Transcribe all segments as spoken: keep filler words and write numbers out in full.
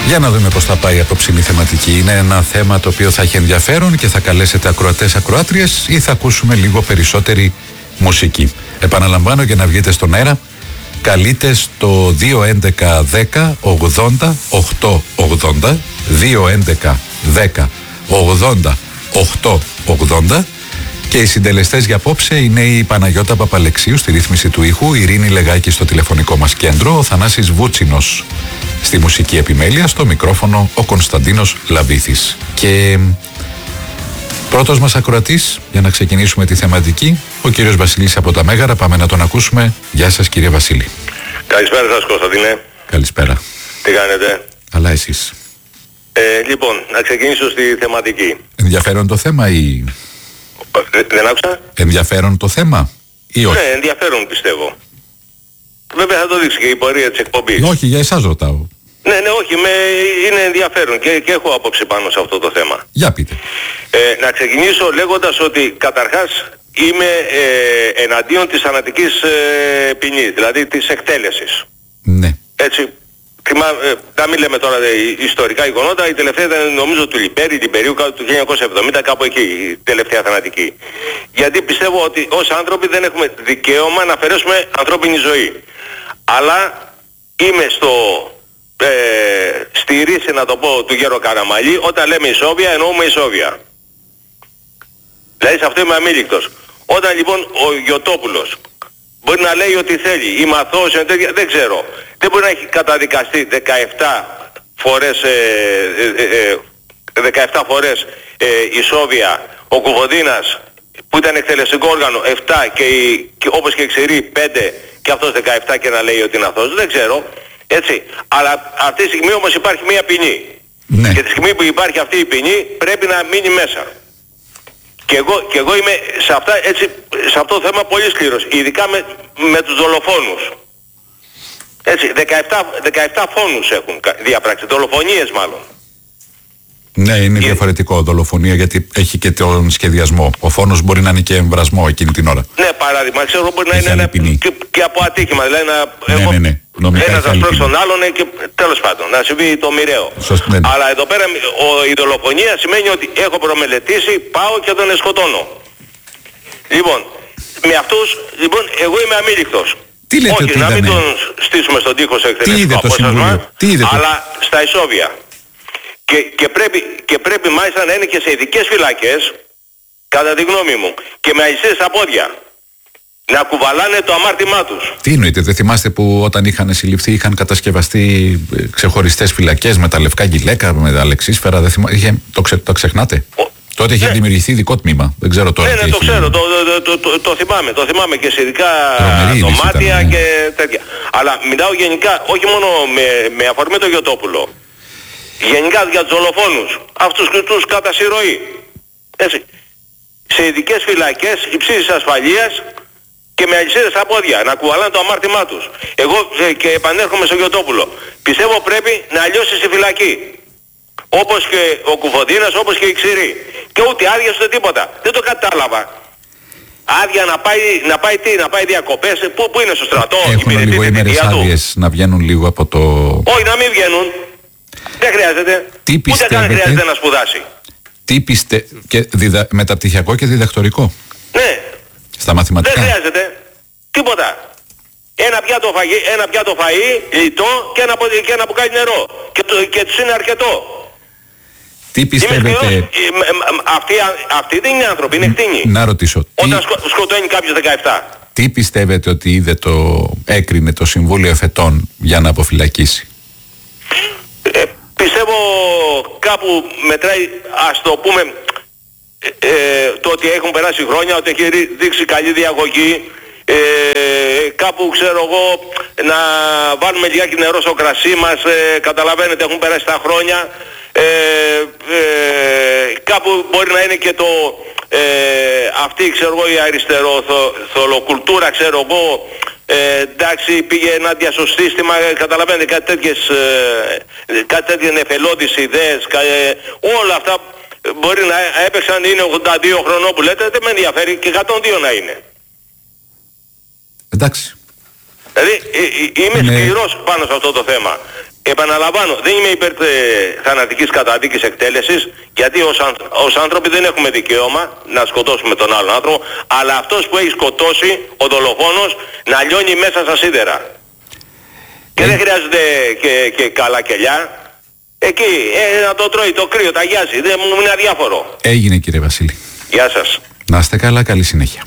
Για να δούμε πώς θα πάει η απόψινή θεματική. Είναι ένα θέμα το οποίο θα έχει ενδιαφέρον και θα καλέσετε ακροατές ακροάτριες ή θα ακούσουμε λίγο περισσότερη μουσική. Επαναλαμβάνω, για να βγείτε στον αέρα, καλείτε στο δύο έντεκα δέκα ογδόντα οκτακόσια ογδόντα, δύο έντεκα δέκα ογδόντα οκτακόσια ογδόντα, και οι συντελεστές για απόψε είναι η Παναγιώτα Παπαλεξίου στη ρύθμιση του ήχου, η Ειρήνη Λεγάκη στο τηλεφωνικό μας κέντρο, ο Θανάσης Βούτσινος στη μουσική επιμέλεια, στο μικρόφωνο ο Κωνσταντίνος Λαμπήθης. Και πρώτος μας ακροατής, για να ξεκινήσουμε τη θεματική, ο κύριος Βασίλης από τα Μέγαρα. Πάμε να τον ακούσουμε. Γεια σας, κύριε Βασίλη. Καλησπέρα σας, Κωνσταντίνε. Καλησπέρα. Τι κάνετε? Καλά, εσείς? Ε, λοιπόν, να ξεκινήσω στη θεματική. Ενδιαφέρον το θέμα ή... Ε, δεν άκουσα? Ενδιαφέρον το θέμα ή όχι? Ναι, ενδιαφέρον πιστεύω. Βέβαια θα το δείξει και η πορεία της εκπομπής. Όχι, για εσάς ρωτάω. Ναι, ναι, όχι, με, είναι ενδιαφέρον και, και έχω άποψη πάνω σε αυτό το θέμα. Για πείτε. Ε, να ξεκινήσω λέγοντας ότι καταρχάς είμαι ε, εναντίον της θανατικής ε, ποινής, δηλαδή της εκτέλεσης. Ναι. Έτσι, θυμά, ε, να μην λέμε τώρα ε, ιστορικά γεγονότα, η τελευταία ήταν νομίζω του Λιπέρη, Λιπερίου, κάτω του χίλια εννιακόσια εβδομήντα, κάπου εκεί, η τελευταία θανατική. Γιατί πιστεύω ότι ως άνθρωποι δεν έχουμε δικαίωμα να αφαιρέσουμε ανθρώπινη ζωή. Αλλά είμαι στο... Ε, στη ρίση, να το πω, του Γέρο Καραμαλή. Όταν λέμε ισόβια εννοούμε ισόβια. Δηλαδή σε αυτό είμαι αμήλικτος. Όταν λοιπόν ο Γιωτόπουλος μπορεί να λέει ότι θέλει, η μαθός, δεν ξέρω, δεν μπορεί να έχει καταδικαστεί δεκαεπτά φορές ε, ε, ε, δεκαεπτά φορές ε, ισόβια, ο Κουβοντίνας που ήταν εκτελεστικό όργανο επτά και, η, και όπως και η Ξηρή πέντε και αυτός δεκαεπτά, και να λέει ότι είναι αθώος. Δεν ξέρω. Έτσι. Αλλά αυτή τη στιγμή όμως υπάρχει μια ποινή. Ναι. Και τη στιγμή που υπάρχει αυτή η ποινή πρέπει να μείνει μέσα. Και εγώ, και εγώ είμαι σε, αυτά, έτσι, σε αυτό το θέμα πολύ σκληρός. Ειδικά με, με τους δολοφόνους. Έτσι. δεκαεπτά, δεκαεπτά φόνους έχουν διαπράξει. Δολοφονίες μάλλον. Ναι, είναι και... διαφορετικό δολοφονία, γιατί έχει και τον σχεδιασμό. Ο φόνος μπορεί να είναι και εμβρασμό εκείνη την ώρα. Ναι, παράδειγμα, ξέρω μπορεί να έχει είναι ένα, και, και από ατύχημα. Δηλαδή να ναι, έχω ναι, ναι. ένας να σπρώξει τον άλλον και τέλος πάντων να συμβεί το μοιραίο. Σωστή, ναι, ναι. Αλλά εδώ πέρα ο, η δολοφονία σημαίνει ότι έχω προμελετήσει, πάω και τον σκοτώνω. Λοιπόν, με αυτούς, λοιπόν, εγώ είμαι αμήλικτος. Τι λέτε? Όχι, να μην τον στήσουμε στον τοίχο σε εκτελεστικό απόσπασμα, αλλά στα ισόβια. Και, και, πρέπει, και πρέπει μάλιστα να είναι και σε ειδικές φυλακές, κατά τη γνώμη μου, και με αλυσίδες στα πόδια. Να κουβαλάνε το αμάρτημά τους. Τι εννοείτε, δεν θυμάστε που όταν είχαν συλληφθεί είχαν κατασκευαστεί ξεχωριστές φυλακές με τα λευκά γυλαίκα, με τα αλεξίσφαιρα, δεν θυμά... είχε... το, ξε... το ξεχνάτε? Ο... Τότε είχε ναι. δημιουργηθεί ειδικό τμήμα, δεν ξέρω τώρα. Ναι, ναι, τι το έχει... ξέρω, το, το, το, το, το θυμάμαι, το θυμάμαι και σε ειδικά ήταν, δωμάτια ναι. και τέτοια. Αλλά μιλάω γενικά, όχι μόνο με, με αφορμή το Γιωτόπουλο. Γενικά για τους δολοφόνους, αυτούς τους κατά συρροή. Έτσι. Σε ειδικές φυλακές υψής ασφαλείας και με αλυσίδες στα πόδια, να κουβαλάνε το αμάρτημά τους. Εγώ και επανέρχομαι στο Γιωτόπουλο. Πιστεύω πρέπει να λιώσει στη φυλακή. Όπως και ο Κουφοντίνας, όπως και η Ξηρή. Και ούτε άδεια ούτε τίποτα. Δεν το κατάλαβα. Άδεια να πάει, να πάει τι, να πάει διακοπές, πού, πού είναι στο στρατό, έχουν λίγο ημέρες άδειες να βγαίνουν λίγο από το... Όχι, να μην βγαίνουν. Δεν χρειάζεται. Τι πιστεύετε? Ούτε καν χρειάζεται να σπουδάσει. Τι πιστε... και διδα... μεταπτυχιακό και διδακτορικό. Ναι. Στα μαθηματικά. Δεν χρειάζεται. Τίποτα. Ένα πιάτο, φαγή, ένα πιάτο φαΐ, λιτό και ένα, και ένα μπουκάλι νερό. Και, το, και τους είναι αρκετό. Τι πιστεύετε... Αυτοί, αυτοί δεν είναι άνθρωποι, είναι κτήνοι. Να ρωτήσω. Όταν τι... σκο, σκοτώνει κάποιος δεκαεπτά. Τι πιστεύετε ότι είδε το... έκρινε το Συμβούλιο Εφετών για να αποφυλακίσει? Ε, πιστεύω κάπου μετράει, ας το πούμε, ε, ε, το ότι έχουν περάσει χρόνια, ότι έχει δείξει καλή διαγωγή. Ε, κάπου ξέρω εγώ να βάλουμε λιγάκι νερό στο κρασί μας, ε, καταλαβαίνετε, έχουν περάσει τα χρόνια. Ε, ε, κάπου μπορεί να είναι και το ε, αυτή ξέρω εγώ η αριστεροθολοκουλτούρα ξέρω εγώ, ε, εντάξει πήγε ενάντια στο σύστημα, καταλαβαίνετε, κάτι τέτοιες ε, κάτι τέτοιες νεφελώδεις ιδέες, κα, ε, όλα αυτά μπορεί να έπαιξαν, είναι ογδόντα δύο χρονών που λέτε, δεν με ενδιαφέρει, και εκατόν δύο να είναι. Εντάξει. Δηλαδή ε, ε, είμαι ναι. σκληρός πάνω σε αυτό το θέμα. Επαναλαμβάνω, δεν είμαι υπέρ ε, θανατικής καταδίκης εκτέλεσης, γιατί ως, αν, ως άνθρωποι δεν έχουμε δικαίωμα να σκοτώσουμε τον άλλον άνθρωπο, αλλά αυτός που έχει σκοτώσει, ο δολοφόνος, να λιώνει μέσα στα σίδερα. Και ε... δεν χρειάζεται και, και καλά κελιά. Εκεί, ε, να το τρώει το κρύο, τα γιάζει, δεν μου είναι αδιάφορο. Έγινε, κύριε Βασίλη. Γεια σας. Να είστε καλά, καλή συνέχεια.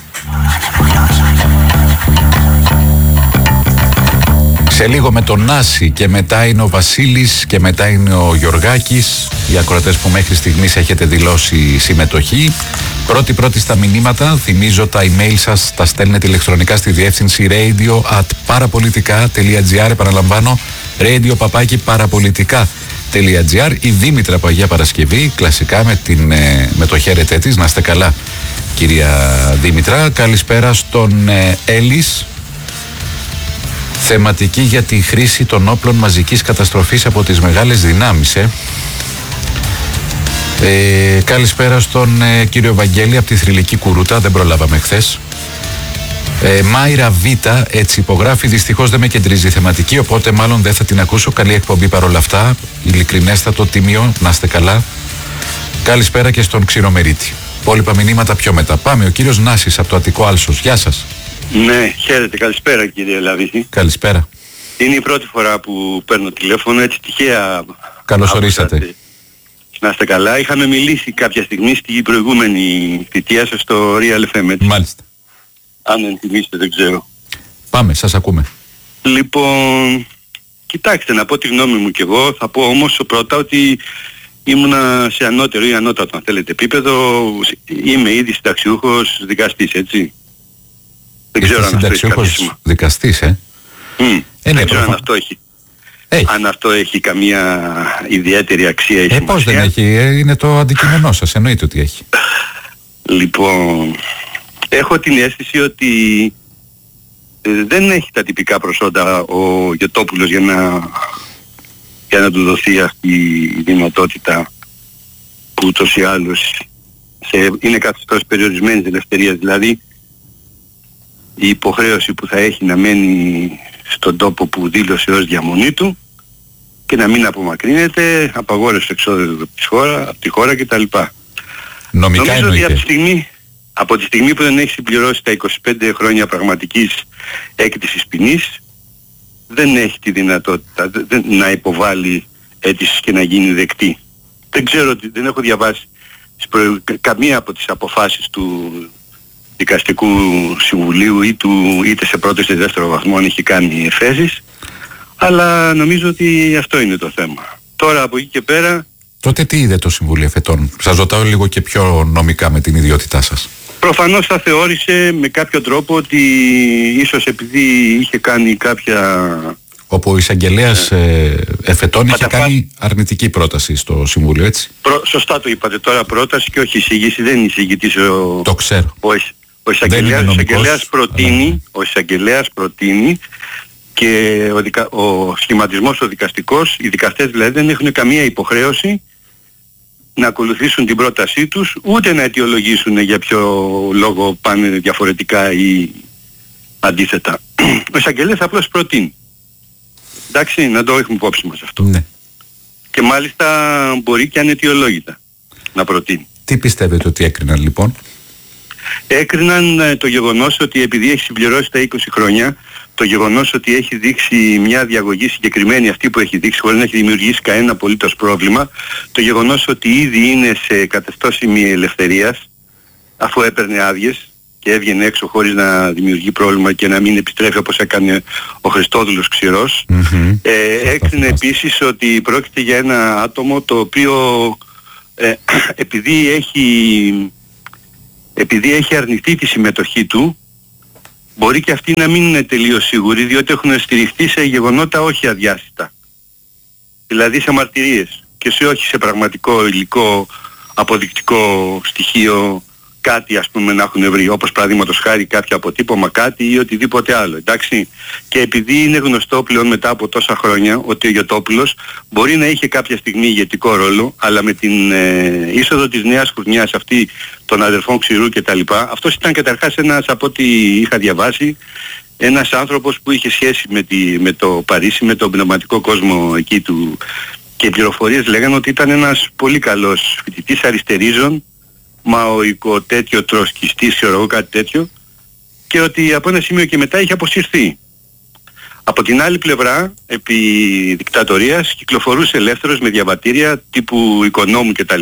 Σε λίγο με τον Νάση και μετά είναι ο Βασίλης και μετά είναι ο Γιωργάκης. Οι ακροατές που μέχρι στιγμής έχετε δηλώσει συμμετοχή. Πρώτη πρώτη στα μηνύματα, θυμίζω τα email σας τα στέλνετε ηλεκτρονικά στη διεύθυνση radio at parapolitica.gr. Επαναλαμβάνω, radio παπάκι parapolitica.gr. Η Δήμητρα από Αγία Παρασκευή, κλασικά με, την, με το χαίρετέ της. Να είστε καλά, κυρία Δήμητρα. Καλησπέρα στον ε, Έλλης. Θεματική για τη χρήση των όπλων μαζικής καταστροφής από τις μεγάλες δυνάμεις. Ε. Ε, καλησπέρα στον ε, κύριο Βαγγέλη από τη Θρυλική Κουρούτα, δεν προλάβαμε χθες. Ε, Μάιρα Β, έτσι υπογράφει, δυστυχώς δεν με κεντρίζει η θεματική, οπότε μάλλον δεν θα την ακούσω. Καλή εκπομπή παρόλα αυτά, ειλικρινέστατο τίμιο, να είστε καλά. Καλησπέρα και στον Ξηρομερίτη. Υπόλοιπα μηνύματα πιο μετά. Πάμε, ο κύριος Νάσης από το Αττικό Άλσος. Γεια σας. Ναι, χαίρετε, καλησπέρα κύριε Λαβίση. Καλησπέρα. Είναι η πρώτη φορά που παίρνω τηλέφωνο, έτσι τυχαία. Καλώς ορίσατε. Να είστε καλά. Είχαμε μιλήσει κάποια στιγμή στην προηγούμενη θητεία σας στο Real εφ εμ, έτσι. Μάλιστα. Αν ενθυμίστε, δεν ξέρω. Πάμε, σας ακούμε. Λοιπόν, κοιτάξτε, να πω τη γνώμη μου κι εγώ. Θα πω όμως πρώτα ότι ήμουνα σε ανώτερο ή ανώτατο, αν θέλετε, επίπεδο. Είμαι ήδη συνταξιούχος δικαστής, έτσι. Δεν ξέρω αν αυτό έχει κάποιο σήμα. Δικαστής, ε. Mm, ε δεν ναι, ξέρω αν αυτό έχει. Έχει. Αν αυτό έχει καμία ιδιαίτερη αξία ή ε, πώς δεν έχει, ε, είναι το αντικείμενό σας, εννοείται ότι έχει. Λοιπόν, έχω την αίσθηση ότι ε, δεν έχει τα τυπικά προσόντα ο Γετόπουλος για να, για να του δοθεί αυτή η δυνατότητα που ούτως ή άλλως σε, είναι καθιστός περιορισμένης ελευθερίας, δηλαδή η υποχρέωση που θα έχει να μένει στον τόπο που δήλωσε ως διαμονή του και να μην απομακρύνεται, απαγόρευση εξόδου από τη χώρα, από τη χώρα κτλ. Νομικά νομίζω εννοείται. Ότι από τη, στιγμή, από τη στιγμή που δεν έχει συμπληρώσει τα είκοσι πέντε χρόνια πραγματικής έκτησης ποινής, δεν έχει τη δυνατότητα δεν, να υποβάλει αίτηση και να γίνει δεκτή. Δεν ξέρω, δεν έχω διαβάσει προ... καμία από τις αποφάσεις του Δικαστικού Συμβουλίου ή του, είτε σε πρώτο είτε δεύτερο βαθμό αν έχει κάνει εφέσεις, αλλά νομίζω ότι αυτό είναι το θέμα. Τώρα από εκεί και πέρα... Τότε τι είδε το Συμβούλιο Εφετών? Σας ρωτάω λίγο και πιο νομικά με την ιδιότητά σας. Προφανώς θα θεώρησε με κάποιο τρόπο ότι ίσως επειδή είχε κάνει κάποια... Όπου ο εισαγγελέας ε, Εφετών είχε κάνει αρνητική πρόταση στο Συμβούλιο, έτσι. Προ, σωστά το είπατε τώρα, πρόταση και όχι εισηγήση, δεν είναι εισηγητής ο... Το ξέρω. Ο, ο εισαγγελέας, ο εισαγγελέας προτείνει, αλλά... ο εισαγγελέας προτείνει και ο, δικα, ο σχηματισμός ο δικαστικός, οι δικαστές δηλαδή δεν έχουν καμία υποχρέωση να ακολουθήσουν την πρότασή τους, ούτε να αιτιολογήσουν για ποιο λόγο πάνε διαφορετικά ή αντίθετα. Ο εισαγγελέας απλώς προτείνει. Εντάξει, να το έχουμε υπόψη μας αυτό. Ναι. Και μάλιστα μπορεί και αναιτιολόγητα να προτείνει. Τι πιστεύετε ότι έκριναν λοιπόν? Έκριναν ε, το γεγονός ότι επειδή έχει συμπληρώσει τα είκοσι χρόνια, το γεγονός ότι έχει δείξει μια διαγωγή συγκεκριμένη αυτή που έχει δείξει χωρίς να έχει δημιουργήσει κανένα απολύτως πρόβλημα, το γεγονός ότι ήδη είναι σε καθεστώς ημιελευθερίας αφού έπαιρνε άδειες και έβγαινε έξω χωρίς να δημιουργεί πρόβλημα και να μην επιστρέφει όπως έκανε ο Χριστόδουλος Ξηρός. Mm-hmm. Ε, έκρινε επίσης ότι πρόκειται για ένα άτομο το οποίο ε, επειδή έχει, επειδή έχει αρνηθεί τη συμμετοχή του, μπορεί και αυτοί να μην είναι τελείως σίγουροι, διότι έχουν στηριχθεί σε γεγονότα όχι αδιάσυτα. Δηλαδή σε μαρτυρίες και σε όχι σε πραγματικό υλικό αποδεικτικό στοιχείο, κάτι ας πούμε να έχουν βρει, όπως παραδείγματος χάρη κάποιο αποτύπωμα, κάτι ή οτιδήποτε άλλο, εντάξει. Και επειδή είναι γνωστό πλέον μετά από τόσα χρόνια ότι ο Γετόπουλος μπορεί να είχε κάποια στιγμή ηγετικό ρόλο, αλλά με την ε, είσοδο της νέας χρονιάς αυτή των αδερφών Ξηρού και τα λοιπά, αυτός ήταν καταρχάς ένας, από ό,τι είχα διαβάσει, ένας άνθρωπος που είχε σχέση με, τη, με το Παρίσι, με τον πνευματικό κόσμο εκεί του, και οι πληροφορίες λέγανε ότι ήταν ένας πολύ καλός φοιτητής αριστερίζων, μαοϊκό τέτοιο τροσκιστής, ξέρω εγώ κάτι τέτοιο, και ότι από ένα σημείο και μετά είχε αποσυρθεί. Από την άλλη πλευρά, επί δικτατορίας, κυκλοφορούσε ελεύθερος με διαβατήρια τύπου οικονόμου κτλ.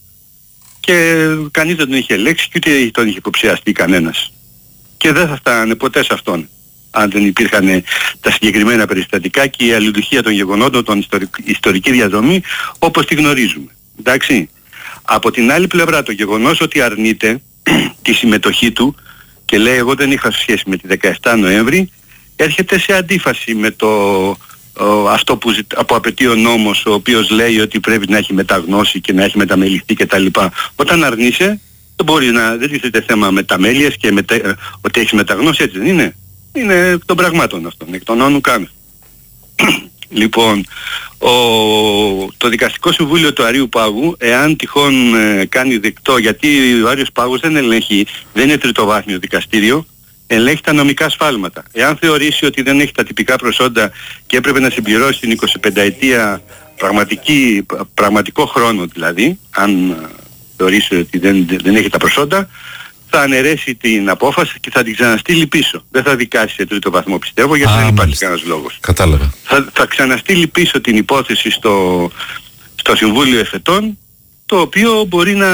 Και κανείς δεν τον είχε ελέγξει και ούτε τον είχε υποψιαστεί κανένας. Και δεν θα φτάνε ποτέ σε αυτόν, αν δεν υπήρχαν τα συγκεκριμένα περιστατικά και η αλληλουχία των γεγονότων, τον ιστορική διαδρομή, όπως τη γνωρίζουμε. Εντάξει. Από την άλλη πλευρά, το γεγονός ότι αρνείται τη συμμετοχή του και λέει εγώ δεν είχα σχέση με τη δεκαεφτά Νοέμβρη, έρχεται σε αντίφαση με το, ο, αυτό που, που απαιτεί ο νόμος, ο οποίος λέει ότι πρέπει να έχει μεταγνώσει και να έχει μεταμεληθεί κτλ. Όταν αρνείσαι, δεν μπορεί να, δεν τίθεται θέμα μεταμέλειας και μετα, ε, ότι έχεις μεταγνώσει, έτσι δεν είναι. Είναι των πραγμάτων αυτών, εκ των όνων κάνουν. Λοιπόν, ο, το Δικαστικό Συμβούλιο του Αρείου Πάγου, εάν τυχόν ε, κάνει δεκτό, γιατί ο Άριος Πάγος δεν ελέγχει, δεν είναι τριτοβάθμιο δικαστήριο, ελέγχει τα νομικά σφάλματα. Εάν θεωρήσει ότι δεν έχει τα τυπικά προσόντα και έπρεπε να συμπληρώσει την εικοσιπενταετία πραγματική, πραγματικό χρόνο δηλαδή, αν θεωρήσει ότι δεν, δεν έχει τα προσόντα, θα αναιρέσει την απόφαση και θα την ξαναστείλει πίσω. Δεν θα δικάσει σε τρίτο βαθμό, πιστεύω, γιατί Α, δεν υπάρχει κανένας λόγος. Κατάλαβα. Θα, θα ξαναστείλει πίσω την υπόθεση στο, στο Συμβούλιο Εφετών, το οποίο μπορεί να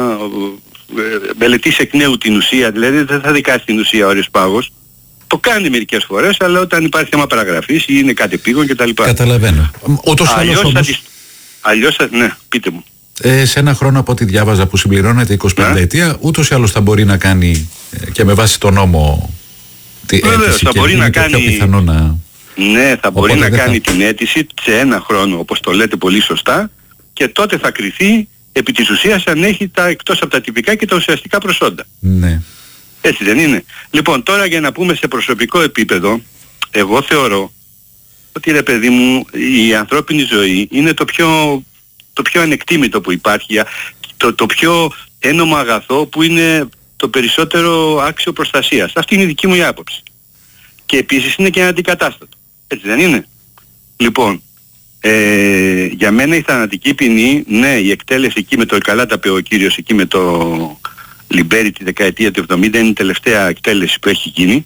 μελετήσει εκ νέου την ουσία, δηλαδή δεν θα δικάσει την ουσία ο Άριος Πάγος. Το κάνει μερικές φορές, αλλά όταν υπάρχει θέμα παραγραφής ή είναι κάτι επίγον κτλ. Καταλαβαίνω. Ούτως αλλιώς όμως... θα τις... Αλλιώς θα... Ναι, πείτε μου. Ε, σε ένα χρόνο από ό,τι διάβαζα που συμπληρώνεται εικοσιπέντε ετία, ούτως ή άλλως θα μπορεί να κάνει ε, και με βάση τον νόμο τη Βεβαίως, αίτηση θα και μπορεί να κάνει... πιο πιθανό να... Ναι, θα μπορεί Οπότε να κάνει θα... την αίτηση σε ένα χρόνο, όπως το λέτε πολύ σωστά, και τότε θα κριθεί επί της ουσίας αν έχει τα εκτός από τα τυπικά και τα ουσιαστικά προσόντα. Ναι. Έτσι δεν είναι? Λοιπόν, τώρα για να πούμε σε προσωπικό επίπεδο, εγώ θεωρώ ότι ρε παιδί μου, η ανθρώπινη ζωή είναι το πιο, το πιο ανεκτήμητο που υπάρχει, το, το πιο ένομο αγαθό που είναι το περισσότερο άξιο προστασίας. Αυτή είναι η δική μου η άποψη. Και επίσης είναι και ένα αντικατάστατο. Έτσι δεν είναι? Λοιπόν, ε, για μένα η θανατική ποινή, ναι, η εκτέλεση εκεί με το καλά τα πει ο κύριος εκεί με το Λιμπέρι τη δεκαετία του εβδομήντα είναι η τελευταία εκτέλεση που έχει γίνει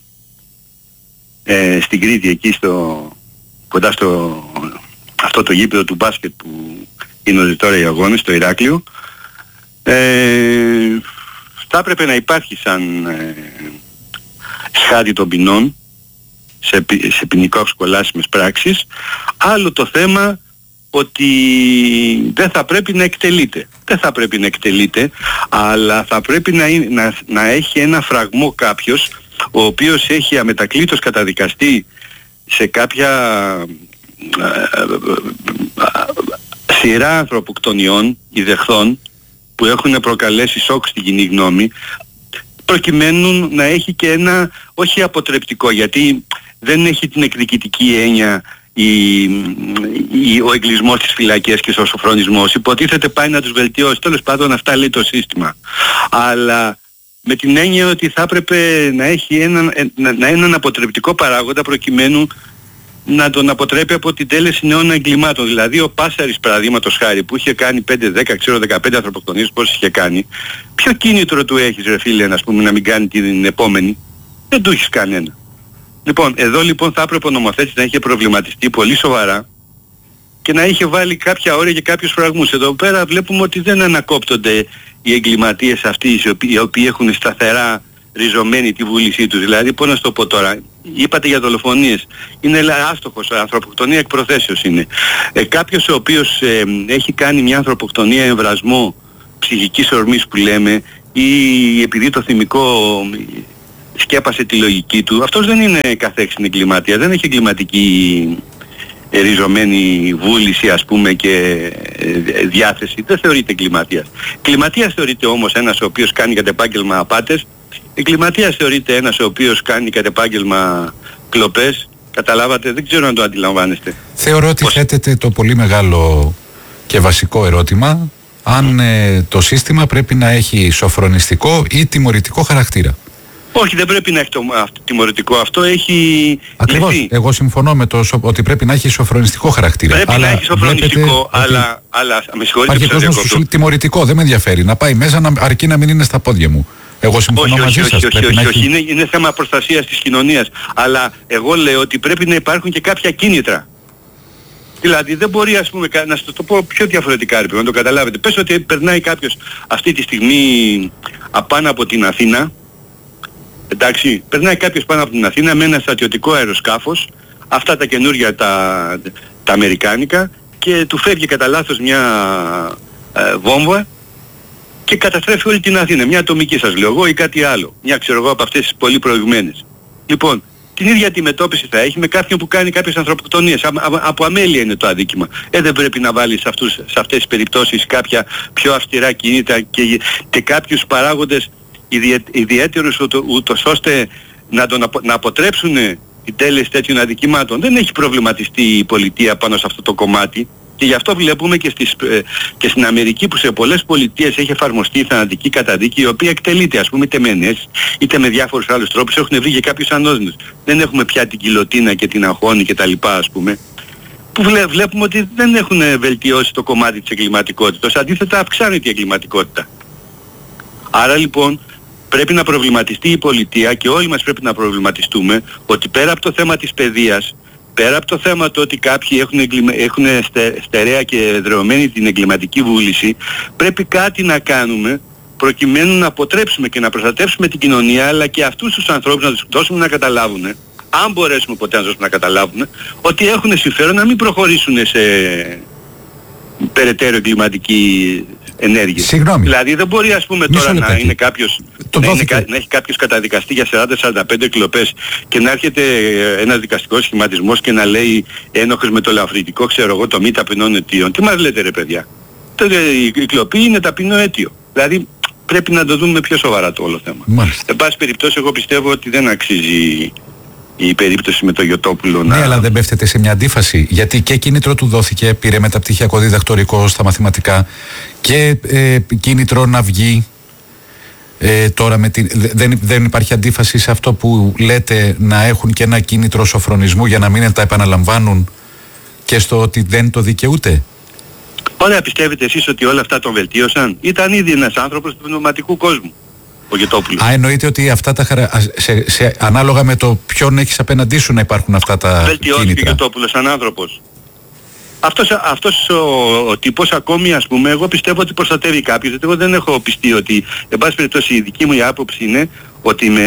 ε, στην Κρήτη εκεί στο, κοντά στο αυτό το γήπεδο του μπάσκετ που είναι τώρα οι αγώνες στο Ηράκλειο. Ε, θα έπρεπε να υπάρχει σαν ε, σχάτη των ποινών σε, σε ποινικό σχολάσιμες πράξεις. Άλλο το θέμα ότι δεν θα πρέπει να εκτελείται. Δεν θα πρέπει να εκτελείται, αλλά θα πρέπει να, είναι, να, να έχει ένα φραγμό κάποιος ο οποίος έχει αμετακλήτως καταδικαστεί σε κάποια σειρά ανθρωποκτονιών ιδεχθών που έχουν προκαλέσει σοκ στην κοινή γνώμη, προκειμένου να έχει και ένα, όχι αποτρεπτικό, γιατί δεν έχει την εκδικητική έννοια η, η, ο εγκλισμός της φυλακίας και ο σοφρονισμός. Υποτίθεται πάει να τους βελτιώσει. Τέλος πάντων αυτά λέει το σύστημα. Αλλά με την έννοια ότι θα έπρεπε να έχει έναν, να, έναν αποτρεπτικό παράγοντα προκειμένου να τον αποτρέπει από την τέλεση νέων εγκλημάτων. Δηλαδή ο Πάσαρης, παραδείγματος χάρη, που είχε κάνει πέντε δέκα, ξέρω δεκαπέντε ανθρωποκτονίες, πώς είχε κάνει, ποιο κίνητρο του έχεις ρε φίλε, ας πούμε, να μην κάνει την επόμενη? Δεν του έχεις κανένα. Λοιπόν, εδώ λοιπόν θα έπρεπε ο νομοθέτης να είχε προβληματιστεί πολύ σοβαρά και να είχε βάλει κάποια όρια και κάποιους φραγμούς. Εδώ πέρα βλέπουμε ότι δεν ανακόπτονται οι εγκληματίες αυτοί οι οποίοι έχουν σταθερά ριζωμένη τη βούλησή τους. Δηλαδή, πώς να σου το πω τώρα, είπατε για δολοφονίες, είναι άστοχος, ανθρωποκτονία εκ προθέσεως είναι. Ε, κάποιος ο οποίος ε, έχει κάνει μια ανθρωποκτονία εμβρασμό ψυχικής ορμής που λέμε, ή επειδή το θυμικό σκέπασε τη λογική του, αυτός δεν είναι καθέξιν εγκληματίας, δεν έχει εγκληματική ε, ριζωμένη βούληση ας πούμε και ε, διάθεση, δεν θεωρείται εγκληματίας. Εγκληματίας θεωρείται όμως ένας ο οποίος κάνει κατ' επάγγελμα απάτες. Εγκληματίας θεωρείται ένας ο οποίος κάνει κατ' επάγγελμα κλοπές. Καταλάβατε, δεν ξέρω αν το αντιλαμβάνεστε. Θεωρώ ότι Πώς... θέτεται το πολύ μεγάλο και βασικό ερώτημα αν ε, το σύστημα πρέπει να έχει σοφρονιστικό ή τιμωρητικό χαρακτήρα. Όχι, δεν πρέπει να έχει το τιμωρητικό. Αυτό έχει... Ακριβώς. λυθεί. Εγώ συμφωνώ με το ότι πρέπει να έχει σοφρονιστικό χαρακτήρα. Πρέπει αλλά να έχει σοφρονιστικό, αλλά, αλλά με συγχωρείτε. Υπάρχει κόσμος που σου λέει τιμωρητικό, δεν με ενδιαφέρει. Να πάει μέσα, να, αρκεί να μην είναι στα πόδια μου. Εγώ συμφωνώ όχι, μαζί όχι, σας. Όχι, όχι, όχι, έχει... όχι. Είναι, είναι θέμα προστασίας της κοινωνίας. Αλλά εγώ λέω ότι πρέπει να υπάρχουν και κάποια κίνητρα. Δηλαδή δεν μπορεί, ας πούμε, να σας το πω πιο διαφορετικά, πρέπει να το καταλάβετε. Πες ότι περνάει κάποιος αυτή τη στιγμή απάνω από την Αθήνα, εντάξει, περνάει κάποιος πάνω από την Αθήνα με ένα στρατιωτικό αεροσκάφος, αυτά τα καινούργια τα, τα αμερικάνικα, και του φεύγει κατά λάθος μια ε, βόμβα και καταστρέφει όλη την Αθήνα. Μια ατομική σας λέω εγώ ή κάτι άλλο. Μια ξέρω εγώ από αυτές τις πολύ προηγμένες. Λοιπόν, την ίδια αντιμετώπιση θα έχει με κάποιον που κάνει κάποιες ανθρωποκτονίες. Α, α, από αμέλεια είναι το αδίκημα. Ε, δεν πρέπει να βάλει σε, αυτούς, σε αυτές τις περιπτώσεις κάποια πιο αυστηρά κινήτρα και, και κάποιους παράγοντες ιδιαι, ιδιαίτερους ούτω, ούτως ώστε να, τον, να αποτρέψουν την τέλεση τέτοιων αδικημάτων. Δεν έχει προβληματιστεί η πολιτεία πάνω σε αυτό το κομμάτι. Και γι' αυτό βλέπουμε και, στις, και στην Αμερική που σε πολλές πολιτείες έχει εφαρμοστεί η θανατική καταδίκη, η οποία εκτελείται, ας πούμε, είτε με ενέσεις είτε με διάφορους άλλους τρόπους. Έχουν βρει και κάποιους ανώδυνους. Δεν έχουμε πια την κιλοτίνα και την αγχώνη και τα λοιπά, ας πούμε, που βλέ, βλέπουμε ότι δεν έχουν βελτιώσει το κομμάτι της εγκληματικότητας. Αντίθετα αυξάνεται η εγκληματικότητα. Άρα λοιπόν πρέπει να προβληματιστεί η πολιτεία και όλοι μας πρέπει να προβληματιστούμε ότι πέρα από το θέμα της παιδείας, πέρα από το θέμα το ότι κάποιοι έχουν, εγκλημα... έχουν στε... στερεά και εδρεωμένη την εγκληματική βούληση, πρέπει κάτι να κάνουμε προκειμένου να αποτρέψουμε και να προστατεύσουμε την κοινωνία, αλλά και αυτούς τους ανθρώπους να τους δώσουμε να καταλάβουν, αν μπορέσουμε ποτέ να τους δώσουμε να καταλάβουν, ότι έχουν συμφέρον να μην προχωρήσουν σε περαιτέρω εγκληματική ενέργεια. Συγγνώμη. Δηλαδή δεν μπορεί, ας πούμε, τώρα να είναι κάποιος, να, είναι, να έχει κάποιος καταδικαστεί για σαράντα με σαράντα πέντε κλοπές και να έρχεται ένας δικαστικός σχηματισμός και να λέει ένοχος με το ελαφρυντικό, ξέρω εγώ, το μη ταπεινών αιτίων. Τι μας λέτε, ρε παιδιά? Τότε η κλοπή είναι ταπεινό αίτιο. Δηλαδή πρέπει να το δούμε πιο σοβαρά το όλο θέμα. Μάλιστα. Εν πάση περιπτώσει, εγώ πιστεύω ότι δεν αξίζει η περίπτωση με το Γιωτόπουλο. Ναι, να... αλλά δεν πέφτεται σε μια αντίφαση, γιατί και κίνητρο του δόθηκε, πήρε μεταπτυχιακό διδακτορικό στα μαθηματικά και ε, κίνητρο να βγει ε, τώρα με την... δεν, δεν υπάρχει αντίφαση σε αυτό που λέτε, να έχουν και ένα κίνητρο σοφρονισμού για να μην τα επαναλαμβάνουν, και στο ότι δεν το δικαιούται? Ωραία, πιστεύετε εσείς ότι όλα αυτά τον βελτίωσαν? Ήταν ήδη ένας άνθρωπος του πνευματικού κόσμου ο Γιωτόπουλος. Α, εννοείται ότι αυτά τα χαρα... σε, σε, ανάλογα με το ποιον έχεις απέναντί σου να υπάρχουν αυτά τα κίνητρα. Βελτιώθηκε ο Γιωτόπουλος σαν άνθρωπος. Αυτός, αυτός ο, ο τύπος ακόμη, ας πούμε, εγώ πιστεύω ότι προστατεύει κάποιους. Γιατί εγώ δεν έχω πιστεί ότι, εν πάση περιπτώσει, η δική μου η άποψη είναι ότι με,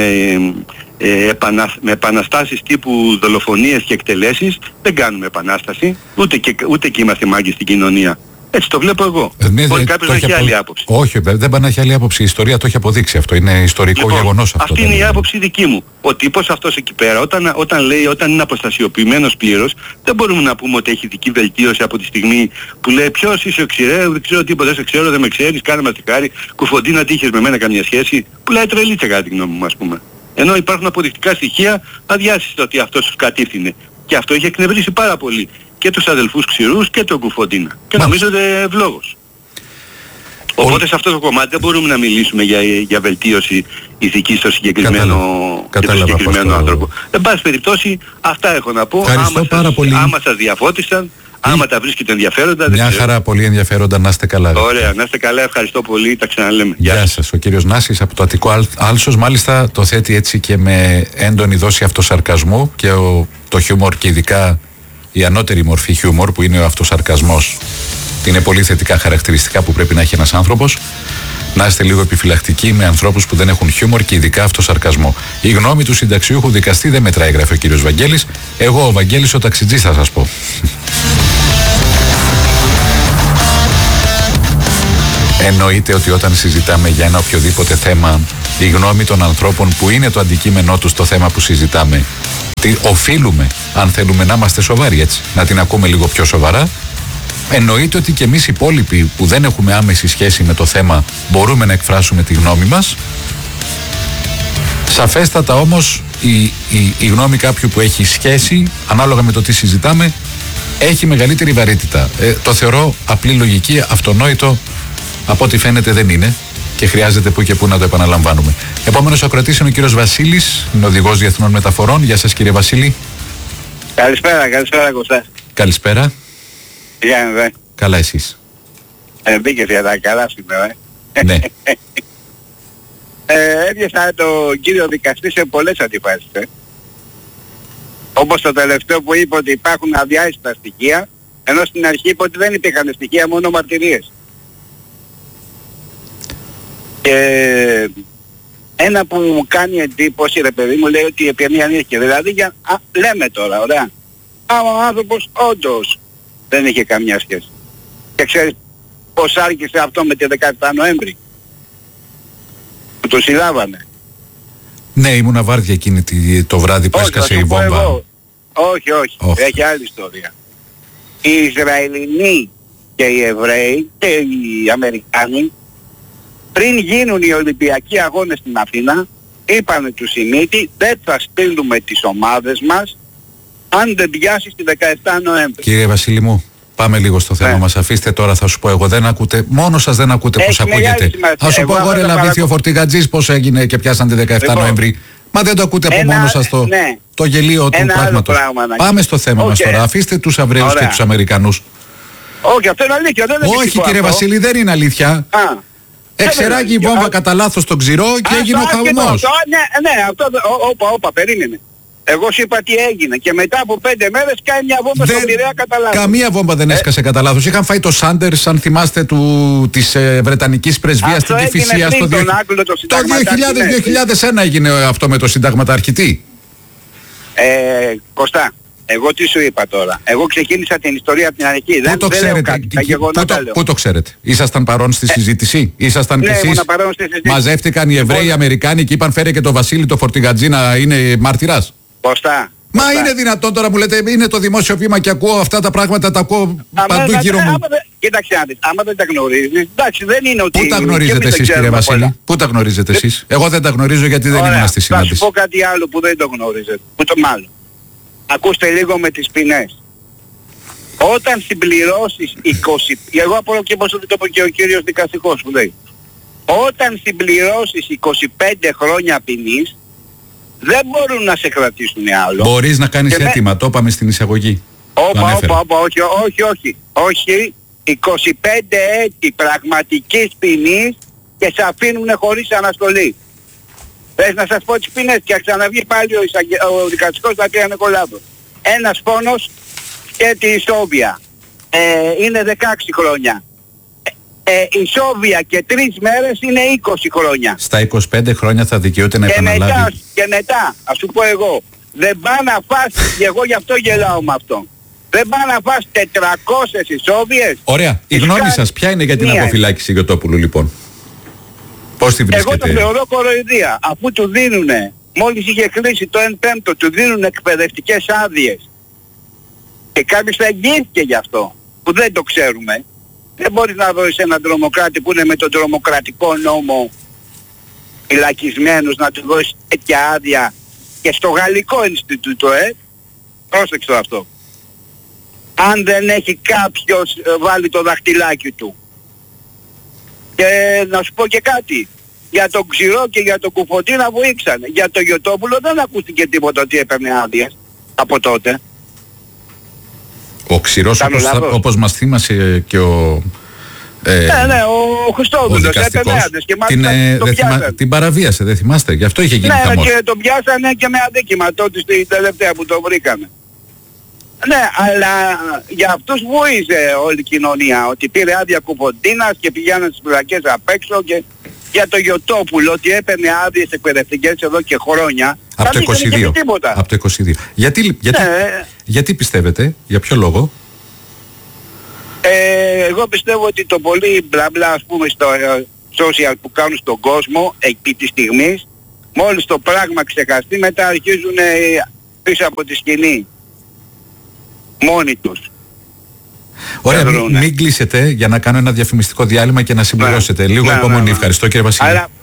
ε, επανα, με επαναστάσεις τύπου δολοφονίες και εκτελέσεις δεν κάνουμε επανάσταση, ούτε και, ούτε και είμαστε μάγκες στην κοινωνία. Έτσι το βλέπω εγώ. Ε, Μπορεί κάποιος να έχει απο... άλλη άποψη. Όχι, δεν πάνε να έχει άλλη άποψη. Η ιστορία το έχει αποδείξει αυτό. Είναι ιστορικό λοιπόν, γεγονός αυτό. Αυτή είναι η άποψη δική μου. Ο τύπος αυτός εκεί πέρα, όταν, όταν λέει, όταν είναι αποστασιοποιημένος πλήρως, δεν μπορούμε να πούμε ότι έχει δική βελτίωση από τη στιγμή που λέει ποιος είσαι ο ξηρέ, δεν ξέρω τίποτα, δεν σε ξέρω, δεν με ξέρεις, κάνε μας τη χάρη, κουφοντίνα τι είχες με μένα καμιά σχέση. Πουλάει τρελίτσα κατά τη γνώμη μου, ας πούμε. Ενώ υπάρχουν αποδεικτικά στοιχεία αδιάσεις το ότι αυτός τους κατήφθηνε. Και αυτό είχε εκνευρίσει πάρα πολύ και τους αδελφούς Ξηρούς και τον Κουφοντίνα. Και νομίζω ότι είναι ευλόγος. Οπότε Ο... σε αυτό το κομμάτι δεν μπορούμε να μιλήσουμε για, για βελτίωση ηθικής στο συγκεκριμένο, και το συγκεκριμένο άνθρωπο. Εν πάση περιπτώσει, αυτά έχω να πω. Ευχαριστώ άμα πάρα σας, πολύ. Άμα σας διαφώτισαν, άμα τα βρίσκετε ενδιαφέροντα. Μια χαρά, πολύ ενδιαφέροντα, να είστε καλά. Ωραία, να είστε καλά, ευχαριστώ πολύ, τα ξαναλέμε. Γεια, Γεια σας. Ο κύριος Νάσης από το Αττικό Άλσος, μάλιστα το θέτει έτσι και με έντονη δόση αυτοσαρκασμού, και ο, το χιούμορ, και ειδικά η ανώτερη μορφή χιούμορ που είναι ο αυτοσαρκασμός, είναι πολύ θετικά χαρακτηριστικά που πρέπει να έχει ένας άνθρωπος. Να είστε λίγο επιφυλακτικοί με ανθρώπους που δεν έχουν χιούμορ και ειδικά αυτοσαρκασμό. Η γνώμη του συνταξιούχου δικαστή δεν μετράει, γράφει ο κύριος Βαγγέλης. Εγώ ο Βαγγέλης ο ταξιτζής θα σας πω. Εννοείται ότι όταν συζητάμε για ένα οποιοδήποτε θέμα, η γνώμη των ανθρώπων που είναι το αντικείμενό τους στο θέμα που συζητάμε, τι οφείλουμε, αν θέλουμε να είμαστε σοβαροί, έτσι, να την ακούμε λίγο πιο σοβαρά. Εννοείται ότι και εμείς οι υπόλοιποι που δεν έχουμε άμεση σχέση με το θέμα μπορούμε να εκφράσουμε τη γνώμη μας. Σαφέστατα όμως η, η, η γνώμη κάποιου που έχει σχέση, ανάλογα με το τι συζητάμε, έχει μεγαλύτερη βαρύτητα. Ε, το θεωρώ απλή λογική, αυτονόητο, από ό,τι φαίνεται δεν είναι. και χρειάζεται που και που να το επαναλαμβάνουμε. Επόμενος ακροατής είναι ο κύριος Βασίλης, είναι οδηγός διεθνών μεταφορών. Γεια σας κύριε Βασίλη. Καλησπέρα, καλησπέρα Κωστά. Καλησπέρα. Γεια δε. Καλά εσείς? Ε, μπήκες για τα καλά σήμερα, ε. Ναι. ε, έπιασα τον κύριο δικαστή σε πολλές αντιφάσεις, ε. Όπως το τελευταίο που είπε ότι υπάρχουν αδιάριστα στοιχεία, ενώ στην αρχή είπε ότι δεν υπήρχαν στοιχεία, μόνο μαρτυρίες. Και ένα που μου κάνει εντύπωση, ρε παιδί μου, λέει ότι η επιμονή ανήρχε. Δηλαδή, για, α, λέμε τώρα, ωραία. Άμα ο άνθρωπος όντως δεν είχε καμιά σχέση. Και ξέρεις πώς άρχισε αυτό με τη δεκαεπτά Νοέμβρη. Που το συλλάβανε. Ναι, ήμουνα βάρδια εκείνη το βράδυ που έσκασε η βόμβα. Εγώ. Όχι, όχι. Oh. Έχει άλλη ιστορία. Οι Ισραηλινοί και οι Εβραίοι και οι Αμερικάνοι πριν γίνουν οι Ολυμπιακοί Αγώνες στην Αθήνα είπανε του Σιμίτη δεν θα στείλουμε τις ομάδες μας αν δεν πιάσει στη δεκαεπτά Νοέμβρη. Κύριε Βασίλη μου, πάμε λίγο στο θέμα ναι. μας. Αφήστε τώρα, θα σου πω εγώ, δεν ακούτε, μόνο σας δεν ακούτε πώς ακούγεται. Θα σου πω εγώ ρε Λαβίθιο ο Φορτηγατζής πώς έγινε και πιάσαν τη δεκαεπτά λοιπόν, Νοέμβρη. Μα δεν το ακούτε από μόνο σας το, ναι. το γελίο του πράγματος. Πάμε στο θέμα okay. μας τώρα. Αφήστε τους Εβραίους και τους Αμερικανούς. Όχι, αυτό είναι αλήθεια. Δεν είναι όχι κύριε Βασίλη, δεν είναι αλήθεια. Α. Εξεράγει η βόμβα κατά λάθος στον ξηρό και έγινε ο χαμός. Ναι, ναι, αυτό, όπα, όπα, περίμενε. Εγώ σου είπα τι έγινε και μετά από πέντε μέρες κάνει μια βόμβα στον Πειραιά κατά λάθος. Καμία βόμβα δεν έσκασε ε? κατά λάθος. Είχαν φάει το Σάντερς, αν θυμάστε, του, της ε, Βρετανικής Πρεσβείας στην Κηφισία στο δύο χιλιάδες ένα έγινε αυτό με το συνταγματάρχητη. Ε, Κωστά, εγώ τι σου είπα τώρα. Εγώ ξεκίνησα την ιστορία από την αρχή. Πού το ξέρετε, πού το ξέρετε. Ήσασταν παρόν στη συζήτηση, ήσασταν κι εσείς. Μαζεύτηκαν οι Εβραίοι, οι Αμερικάνοι και είπαν φέρε και το Βασίλη το Φορτηγατζή να είναι μάρτυρας. Κωστά. Μα Κωστά. Είναι δυνατόν τώρα μου λέτε, είναι το δημόσιο βήμα και ακούω αυτά τα πράγματα, τα ακούω άμα, παντού δε, γύρω μου. Άμα, δε, κοίταξε άδεις, άμα δεν τα γνωρίζεις, εντάξει δεν είναι ότι... Πού τα γνωρίζετε εσείς κύριε Βασίλη, πού τα γνωρίζετε εσείς? Εγώ δεν τα γνωρίζω γιατί δεν ήμουν στη συνάντηση. Θα σου πω κάτι άλλο που δεν το γνωρίζετε, που το μάλλον. Ακούστε λίγο με τις ποινές. Όταν συμπληρώσεις είκοσι... Εγώ από και πώς το είπε και ο κύριος δικαστικός που λέει. Όταν συμπληρώσεις είκοσι πέντε χρόνια ποινής, δεν μπορούν να σε κρατήσουν άλλο. Μπορείς να κάνεις έτοιμα, με... το είπαμε στην εισαγωγή. Όπα, όπα, όπα, όχι, όχι, όχι. Όχι, είκοσι πέντε έτη πραγματικής ποινής και σε αφήνουν χωρίς αναστολή. Θες να σας πω τις ποινές και ξαναβγεί πάλι ο, εισαγε... ο δικαστικός θα πει αν έχω λάθος. Ένας πόνος και τη Σόβια. Ε, είναι δεκαέξι χρόνια. Ε, η Σόβια και τρεις μέρες είναι είκοσι χρόνια. Στα είκοσι πέντε χρόνια θα δικαιούται να και επαναλάβει. Μετά, και μετά, ας σου πω εγώ, δεν πάει να φας, και εγώ γι' αυτό γελάω με αυτό. Δεν πάει να φας τετρακόσιες Ισόβιες. Ωραία. Η γνώμη κα... σας ποια είναι για την αποφυλάκηση Γιωτόπουλου λοιπόν? Πώς τη βρίσκεται? Εγώ το θεωρώ κοροϊδία. Αφού του δίνουνε, μόλις είχε κλείσει το εν πέμπτο, του δίνουν εκπαιδευτικές άδειες. Και κάποιος θα εγγύθηκε γι' αυτό, που δεν το ξέρουμε. Δεν μπορείς να δώσεις έναν τρομοκράτη που είναι με τον τρομοκρατικό νόμο φυλακισμένος να του δώσεις τέτοια άδεια και στο Γαλλικό Ινστιτούτο, ε, πρόσεξε το αυτό. Αν δεν έχει κάποιος βάλει το δαχτυλάκι του. Και να σου πω και κάτι. Για τον Ξηρό και για τον Κουφοντίνα βοήξανε. Για τον Γιωτόπουλο δεν ακούστηκε τίποτα ότι έπαιρνε άδειες από τότε. Ο Ξηρός όπως, θα, όπως μας θύμασε και ο... Ε, ναι, ναι, ο Χριστόδουλος έπαιρνε άδειες και την, ε, το θυμά, την παραβίασε, δεν θυμάστε, γι' αυτό είχε γίνει ναι, χαμός. Ναι, και τον πιάσανε και με αδίκημα τότε στην τελευταία που το βρήκαμε. Ναι, αλλά για αυτούς βοήθησε όλη η κοινωνία, ότι πήρε άδεια Κουφοντίνας και πηγαίνανε στις φυλακές απ' έξω και για το Γιωτόπουλο ότι έπαιρνε άδειες εκπαιδευτικές εδώ και χρόνια. Από το είκοσι δύο. Από το είκοσι δύο. Γιατί, γιατί, ναι. γιατί πιστεύετε, για ποιο λόγο? Ε, εγώ πιστεύω ότι το πολύ μπλα μπλα ας πούμε στο social που κάνουν στον κόσμο επί της στιγμής, μόλις το πράγμα ξεχαστεί μετά αρχίζουν πίσω από τη σκηνή. Μόνοι τους. Ωραία, μην, μην κλείσετε για να κάνω ένα διαφημιστικό διάλειμμα και να συμπληρώσετε. Ναι. Λίγο ναι, υπομονή. Ναι, ναι. Ευχαριστώ κύριε Βασίλη. Αλλά